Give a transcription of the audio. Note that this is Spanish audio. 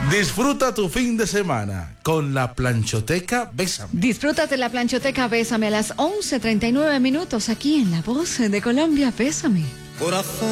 Disfruta tu fin de semana con la Planchoteca Bésame. Disfrútate la Planchoteca Bésame a las 11:39 aquí en La Voz de Colombia. Bésame. Corazón.